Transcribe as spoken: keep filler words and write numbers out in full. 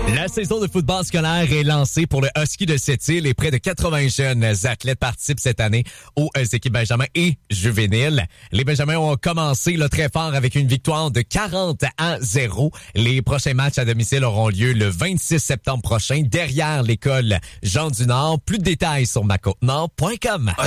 La saison de football scolaire est lancée pour le Husky de Sept-Îles et près de quatre-vingts jeunes athlètes participent cette année aux équipes Benjamin et juvéniles. Les Benjamins ont commencé là, très fort avec une victoire de quarante à zéro. Les prochains matchs à domicile auront lieu le vingt-six septembre prochain derrière l'école Jean du Nord. Plus de détails sur ma côte nord point com.